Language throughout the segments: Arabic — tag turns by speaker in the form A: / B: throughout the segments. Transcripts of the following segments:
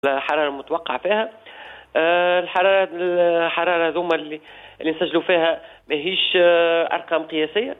A: الحرارة المتوقع فيها. الحرارة ذوما اللي نسجلوا فيها ماهيش أرقام قياسية.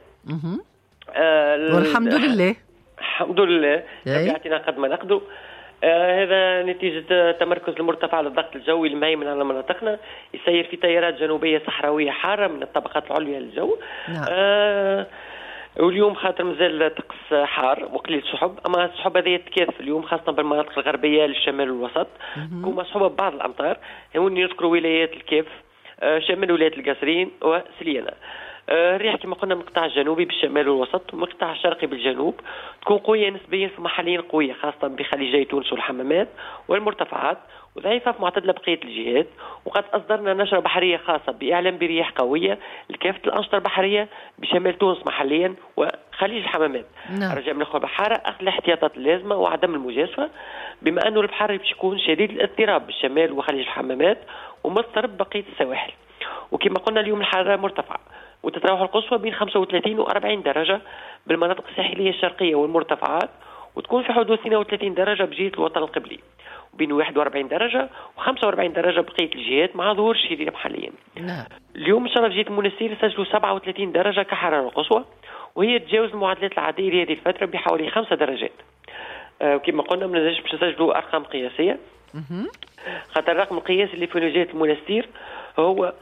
B: والحمد لله.
A: الحمد لله ربي يعطينا قد ما نقدروا. هذا نتيجة تمركز المرتفع للضغط الجوي المهيمن على مناطقنا، يسير في تيارات جنوبية صحراوية حارة من الطبقات العليا للجو. نعم. واليوم خاطر مازال طقس حار وقليل سحب، اما السحب هذه تتكاثف اليوم خاصه بالمناطق الغربيه للشمال والوسط، ومصحوبه ببعض الامطار. هوني نذكر ولايات الكيف، شمال ولايه القصرين وسليانه. الرياح كما قلنا من القطاع الجنوبي بالشمال والوسط ومن القطاع الشرقي بالجنوب تكون قويه نسبيا في محلين قويه خاصه بخليجي تونس والحمامات والمرتفعات، وضعيفه في معتدل بقيه الجهات. وقد اصدرنا نشره بحريه خاصه باعلام برياح قويه لكافه الانشطه البحريه بشمال تونس محليا وخليج الحمامات. رجاء من الاخوه البحاره اخذ الاحتياطات اللازمه وعدم المجازفه، بما انه البحر باش يكون شديد الاضطراب بالشمال وخليج الحمامات ومضطرب بقيه السواحل. وكما قلنا اليوم الحراره مرتفعه وتتراوح القصوى بين 35 و 40 درجة بالمناطق الساحلية الشرقية والمرتفعات، وتكون في حدود 32 درجة بجهة الوطن القبلي، وبين 41 درجة و 45 درجة بقية الجهات مع ظهور الشديد محليا. نعم. اليوم إن شاء الله في جهة المنستير سجلوا 37 درجة كحرارة القصوى، وهي تجاوز المعدلات العادية لهذه الفترة بحوالي 5 درجات. وكما قلنا ما نجمش باش نسجلوا أرقام قياسية، خاطر الرقم القياسي اللي في جهة المنستير هو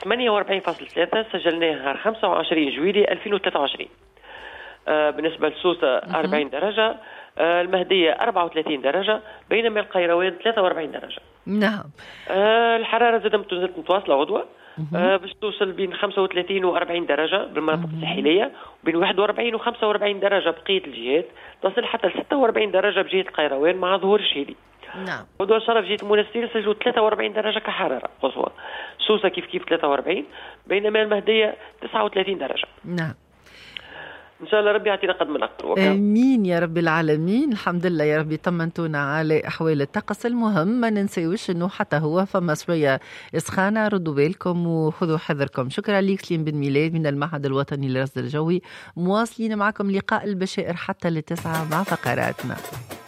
A: 48.3 سجلناه نهار 25 جويلية 2023. بالنسبة لسوسة 40 درجة، المهدية 34 درجة، بينما القيروان 43 درجة.
B: نعم.
A: الحرارة زادت متواصلة غدوة، باش توصل بين 35 و 40 درجة بالمناطق الساحلية، وبين 41 و 45 درجة بقية الجهات، تصل حتى 46 درجة بجهة القيروان مع ظهور الشهيدي. نعم. غدوة إن شاء الله في جهة المنستير سجلوا 43 درجة كحرارة قصوى، سوسة كيف 43، بينما المهدية 39 درجة.
B: نعم.
A: إن شاء الله ربي يعطينا قد ما نقدر.
B: آمين يا رب العالمين. الحمد لله يا ربي طمنتونا على أحوال الطقس. المهم ما ننسيوش إنه حتى هو فما شوية إسخانة، ردوا بالكم وخذوا حذركم. شكرا ليك سليم بن ميلاد من المعهد الوطني للرصد الجوي. مواصلين معكم لقاء البشائر حتى ل9 مع فقراتنا.